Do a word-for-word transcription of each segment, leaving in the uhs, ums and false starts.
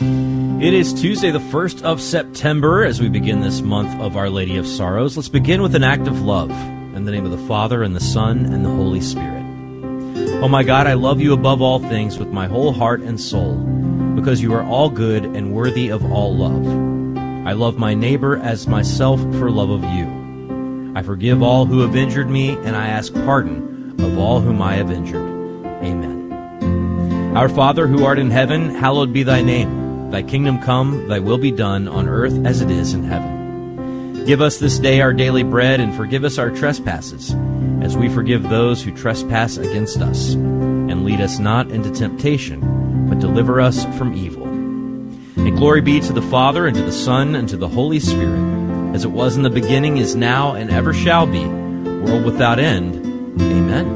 It is Tuesday, the first of September, as we begin this month of Our Lady of Sorrows. Let's begin with an act of love. In the name of the Father, and the Son, and the Holy Spirit. Oh my God, I love you above all things with my whole heart and soul, because you are all good and worthy of all love. I love my neighbor as myself for love of you. I forgive all who have injured me, and I ask pardon of all whom I have injured. Amen. Our Father, who art in heaven, hallowed be thy name. Thy kingdom come, thy will be done on earth as it is in heaven. Give us this day our daily bread, and forgive us our trespasses, as we forgive those who trespass against us. And lead us not into temptation, but deliver us from evil. And glory be to the Father, and to the Son, and to the Holy Spirit, as it was in the beginning, is now, and ever shall be, world without end. Amen.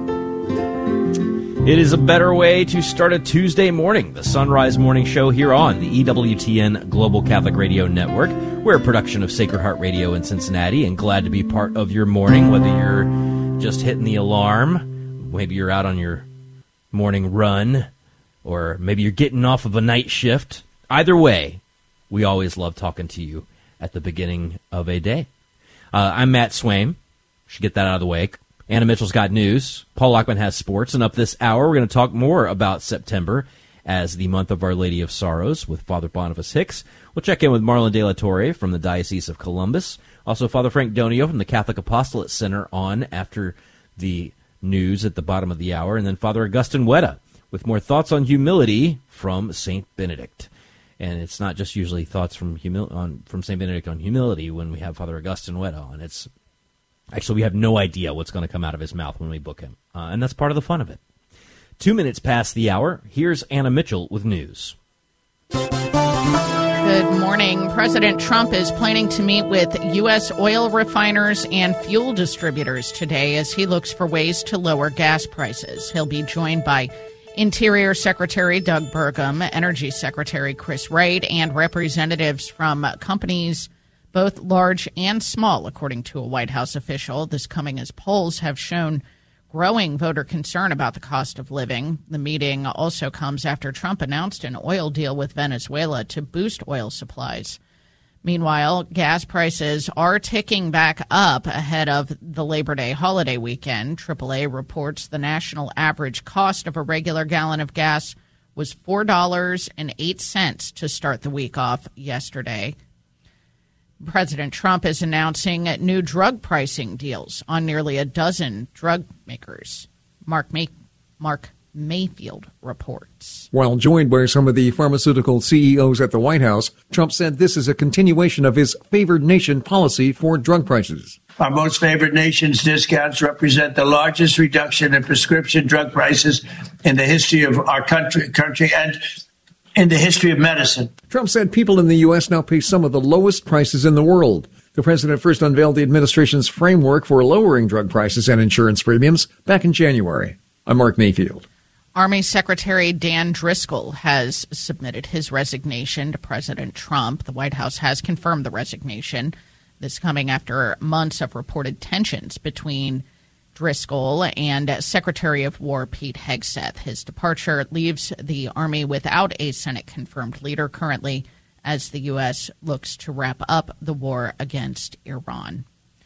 It is a better way to start a Tuesday morning, the Sunrise Morning Show here on the E W T N Global Catholic Radio Network. We're a production of Sacred Heart Radio in Cincinnati, and glad to be part of your morning, whether you're just hitting the alarm, maybe you're out on your morning run, or maybe you're getting off of a night shift. Either way, we always love talking to you at the beginning of a day. Uh, I'm Matt Swaim. Should get that out of the way. Anna Mitchell's got news. Paul Lockman has sports. And up this hour, we're going to talk more about September as the month of Our Lady of Sorrows with Father Boniface Hicks. We'll check in with Marlon De La Torre from the Diocese of Columbus. Also, Father Frank Donio from the Catholic Apostolate Center on after the news at the bottom of the hour. And then Father Augustine Wetta with more thoughts on humility from Saint Benedict. And it's not just usually thoughts from humil- on, from Saint Benedict on humility when we have Father Augustine Wetta on. It's Actually, we have no idea what's going to come out of his mouth when we book him, uh, and that's part of the fun of it. Two minutes past the hour, here's Anna Mitchell with news. Good morning. President Trump is planning to meet with U S oil refiners and fuel distributors today as he looks for ways to lower gas prices. He'll be joined by Interior Secretary Doug Burgum, Energy Secretary Chris Wright, and representatives from companies both large and small, according to a White House official. This coming as polls have shown growing voter concern about the cost of living. The meeting also comes after Trump announced an oil deal with Venezuela to boost oil supplies. Meanwhile, gas prices are ticking back up ahead of the Labor Day holiday weekend. triple A reports the national average cost of a regular gallon of gas was four dollars and eight cents to start the week off yesterday. President Trump is announcing new drug pricing deals on nearly a dozen drug makers. Mark May- Mark Mayfield reports. While joined by some of the pharmaceutical C E Os at the White House, Trump said this is a continuation of his favored nation policy for drug prices. Our most favored nation's discounts represent the largest reduction in prescription drug prices in the history of our country, country and in the history of medicine. Trump said people in the U S now pay some of the lowest prices in the world. The president first unveiled the administration's framework for lowering drug prices and insurance premiums back in January. I'm Mark Mayfield. Army Secretary Dan Driscoll has submitted his resignation to President Trump. The White House has confirmed the resignation. This coming after months of reported tensions between Driscoll and Secretary of War Pete Hegseth. His departure leaves the Army without a Senate-confirmed leader currently as the U S looks to wrap up the war against Iran.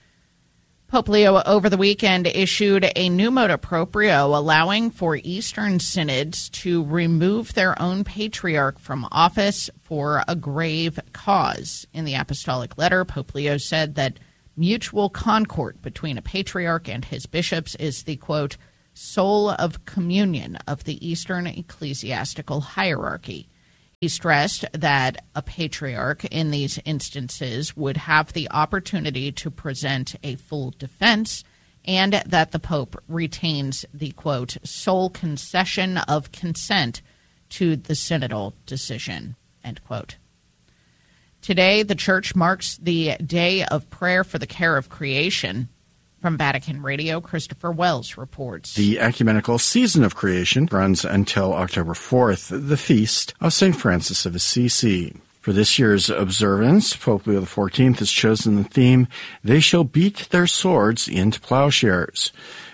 Pope Leo over the weekend issued a new motu proprio allowing for Eastern synods to remove their own patriarch from office for a grave cause. In the apostolic letter, Pope Leo said that mutual concord between a patriarch and his bishops is the, quote, soul of communion of the Eastern ecclesiastical hierarchy. He stressed that a patriarch in these instances would have the opportunity to present a full defense and that the Pope retains the, quote, sole concession of consent to the synodal decision, end quote. Today, the Church marks the Day of Prayer for the Care of Creation. From Vatican Radio, Christopher Wells reports. The ecumenical season of creation runs until October fourth, the feast of Saint Francis of Assisi. For this year's observance, Pope Leo the fourteenth has chosen the theme, They Shall Beat Their Swords into Plowshares.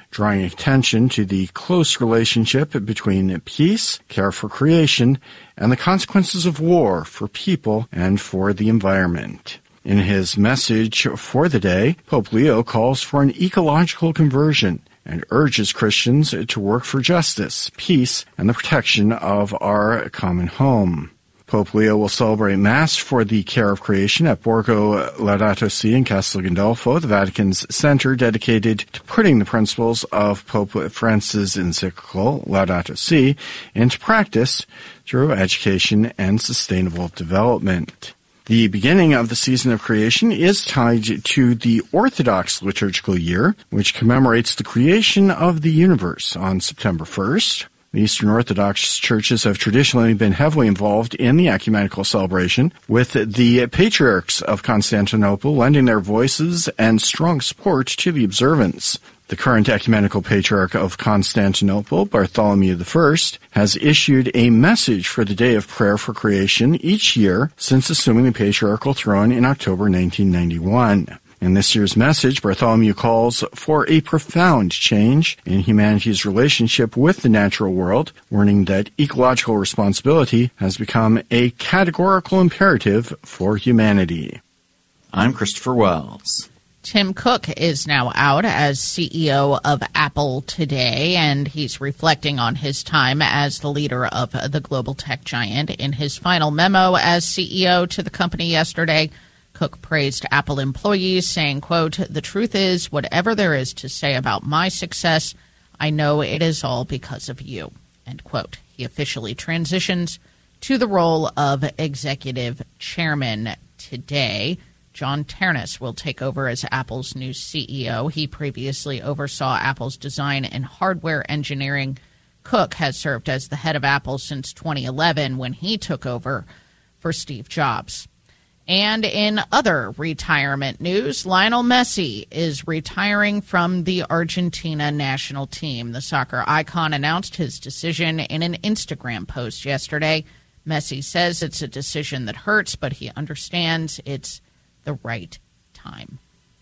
drawing attention to the close relationship between peace, care for creation, and the consequences of war for people and for the environment. In his message for the day, Pope Leo calls for an ecological conversion and urges Christians to work for justice, peace, and the protection of our common home. Pope Leo will celebrate Mass for the care of creation at Borgo Laudato Si in Castel Gandolfo, the Vatican's center dedicated to putting the principles of Pope Francis' encyclical Laudato Si into practice through education and sustainable development. The beginning of the season of creation is tied to the Orthodox liturgical year, which commemorates the creation of the universe on September first. The Eastern Orthodox churches have traditionally been heavily involved in the ecumenical celebration, with the patriarchs of Constantinople lending their voices and strong support to the observance. The current ecumenical patriarch of Constantinople, Bartholomew the First, has issued a message for the Day of Prayer for Creation each year since assuming the patriarchal throne in October nineteen ninety-one. In this year's message, Bartholomew calls for a profound change in humanity's relationship with the natural world, warning that ecological responsibility has become a categorical imperative for humanity. I'm Christopher Wells. Tim Cook is now out as C E O of Apple today, and he's reflecting on his time as the leader of the global tech giant. In his final memo as C E O to the company yesterday, Cook praised Apple employees, saying, quote, "The truth is, whatever there is to say about my success, I know it is all because of you," end quote. He officially transitions to the role of executive chairman today. John Ternus will take over as Apple's new C E O. He previously oversaw Apple's design and hardware engineering. Cook has served as the head of Apple since twenty eleven when he took over for Steve Jobs. And in other retirement news, Lionel Messi is retiring from the Argentina national team. The soccer icon announced his decision in an Instagram post yesterday. Messi says it's a decision that hurts, but he understands it's the right time.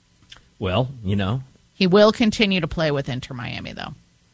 Well, you know. He will continue to play with Inter Miami, though.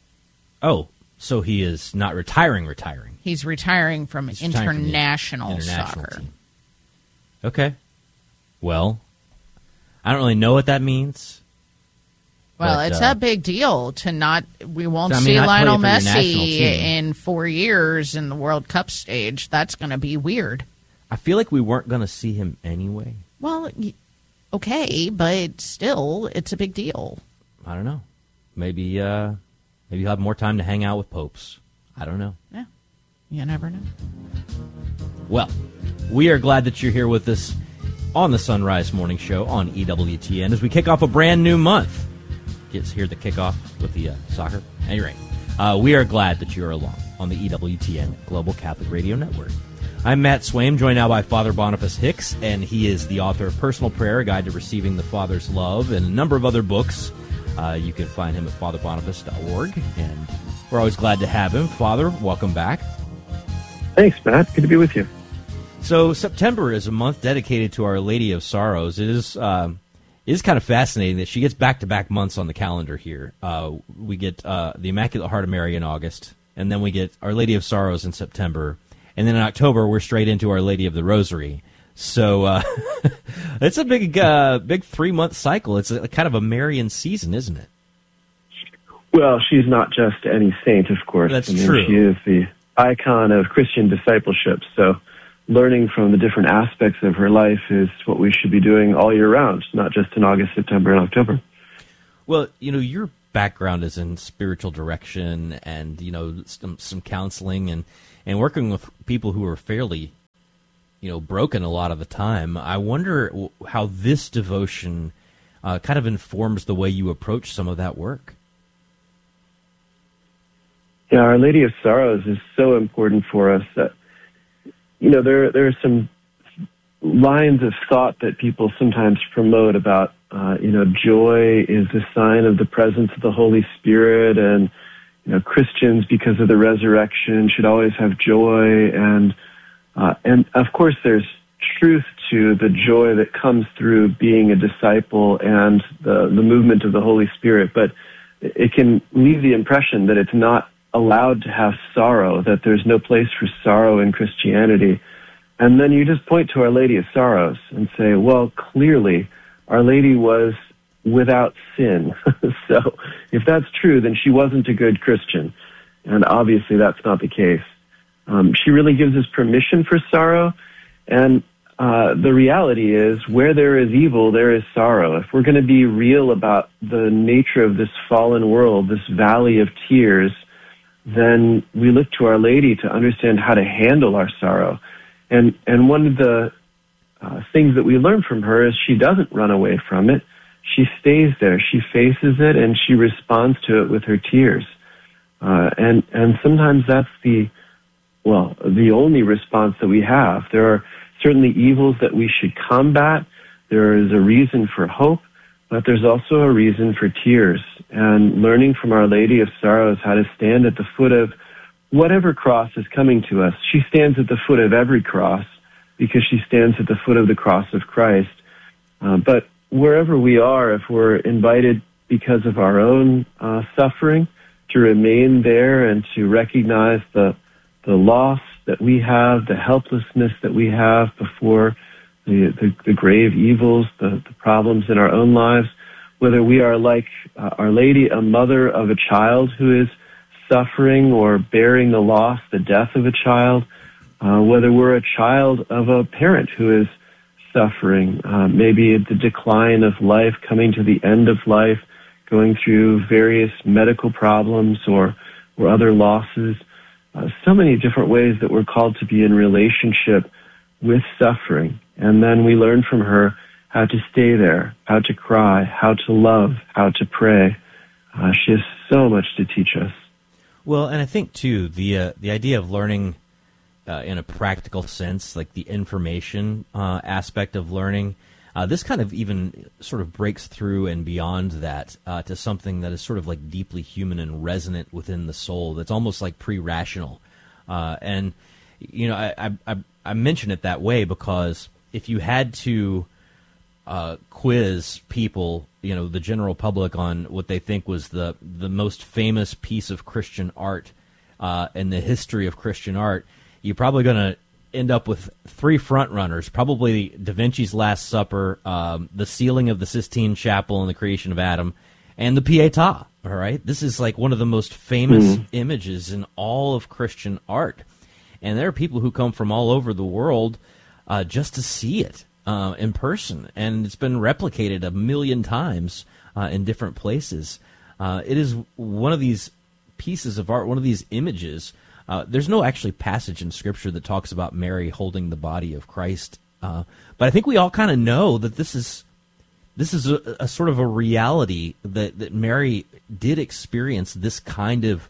Oh, so he is not retiring, retiring. He's retiring from He's retiring international, from international soccer. Team. Okay. Well, I don't really know what that means. Well, but, it's uh, a big deal to not. We won't I mean, see not Lionel play for your national Messi team. in four years in the World Cup stage. That's going to be weird. I feel like we weren't going to see him anyway. Well, y- okay, but still, it's a big deal. I don't know. Maybe, uh, maybe he'll have more time to hang out with popes. I don't know. Yeah, you never know. Well, we are glad that you're here with us on the Sunrise Morning Show on E W T N as we kick off a brand new month. Get to hear the kickoff with the uh, soccer. Anyway, uh, we are glad that you are along on the E W T N Global Catholic Radio Network. I'm Matt Swaim, joined now by Father Boniface Hicks, and he is the author of Personal Prayer, A Guide to Receiving the Father's Love, and a number of other books. Uh, you can find him at father boniface dot org, and we're always glad to have him. Father, welcome back. Thanks, Matt. Good to be with you. So September is a month dedicated to Our Lady of Sorrows. It is um, it is kind of fascinating that she gets back-to-back months on the calendar here. Uh, we get uh, the Immaculate Heart of Mary in August, and then we get Our Lady of Sorrows in September. And then in October, we're straight into Our Lady of the Rosary. So uh, it's a big uh, big three-month cycle. It's a, kind of a Marian season, isn't it? Well, she's not just any saint, of course. That's I mean, true. She is the icon of Christian discipleship. So learning from the different aspects of her life is what we should be doing all year round, not just in August, September, and October. Well, you know, your background is in spiritual direction and, you know, some, some counseling and, and working with people who are fairly, you know, broken a lot of the time. I wonder how this devotion uh, kind of informs the way you approach some of that work. Yeah, Our Lady of Sorrows is so important for us that, you know, there there are some lines of thought that people sometimes promote about, uh, you know, joy is a sign of the presence of the Holy Spirit, and, you know, Christians, because of the resurrection, should always have joy, and uh, and of course there's truth to the joy that comes through being a disciple and the the movement of the Holy Spirit, but it can leave the impression that it's not allowed to have sorrow, that there's no place for sorrow in Christianity. And then you just point to Our Lady of Sorrows and say, well, clearly, Our Lady was without sin. So if that's true, then she wasn't a good Christian. And obviously that's not the case. Um, she really gives us permission for sorrow. And uh, the reality is, where there is evil, there is sorrow. If we're going to be real about the nature of this fallen world, this valley of tears, then we look to Our Lady to understand how to handle our sorrow. And and one of the uh, things that we learn from her is she doesn't run away from it. She stays there. She faces it, and she responds to it with her tears. Uh, and and sometimes that's the, well, the only response that we have. There are certainly evils that we should combat. There is a reason for hope, but there's also a reason for tears. And learning from Our Lady of Sorrows how to stand at the foot of whatever cross is coming to us. She stands at the foot of every cross because she stands at the foot of the cross of Christ. Uh, but wherever we are, if we're invited because of our own uh, suffering to remain there and to recognize the the loss that we have, the helplessness that we have before the, the, the grave evils, the, the problems in our own lives, whether we are like uh, Our Lady, a mother of a child who is suffering or bearing the loss, the death of a child, uh, whether we're a child of a parent who is suffering, uh, maybe the decline of life, coming to the end of life, going through various medical problems or, or other losses. Uh, so many different ways that we're called to be in relationship with suffering. And then we learn from her how to stay there, how to cry, how to love, how to pray. Uh, she has so much to teach us. Well, and I think, too, the uh, the idea of learning uh, in a practical sense, like the information uh, aspect of learning, uh, this kind of even sort of breaks through and beyond that uh, to something that is sort of like deeply human and resonant within the soul that's almost like pre-rational. Uh, and, you know, I, I, I mention it that way because if you had to uh, quiz people, you know, the general public on what they think was the, the most famous piece of Christian art uh, in the history of Christian art, you're probably going to end up with three front runners, probably Da Vinci's Last Supper, um, the ceiling of the Sistine Chapel and the creation of Adam, and the Pietà, all right? This is like one of the most famous mm. images in all of Christian art. And there are people who come from all over the world uh, just to see it uh, in person, and it's been replicated a million times uh, in different places. Uh, it is one of these pieces of art, one of these images. Uh, there's no actually passage in Scripture that talks about Mary holding the body of Christ, uh, but I think we all kind of know that this is this is a, a sort of a reality that, that Mary did experience this kind of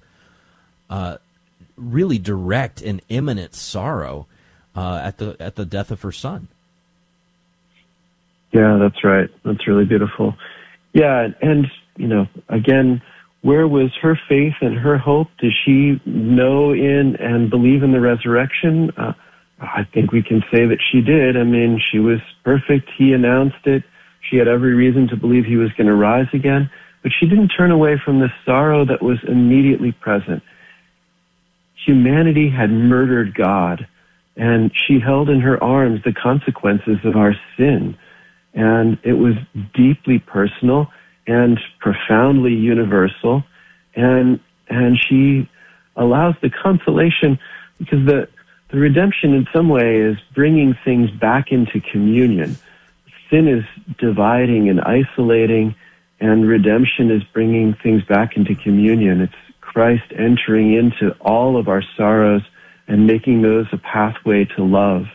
uh, really direct and imminent sorrow uh, at the at the death of her son. Yeah, that's right. That's really beautiful. Yeah, and you know, again, where was her faith and her hope? Does she know in and believe in the resurrection? Uh, I think we can say that she did. I mean, she was perfect. He announced it. She had every reason to believe he was going to rise again. But she didn't turn away from the sorrow that was immediately present. Humanity had murdered God, and she held in her arms the consequences of our sin. And it was deeply personal and profoundly universal, and and she allows the consolation, because the the redemption in some way is bringing things back into communion. Sin is dividing and isolating, and redemption is bringing things back into communion. It's Christ entering into all of our sorrows and making those a pathway to love.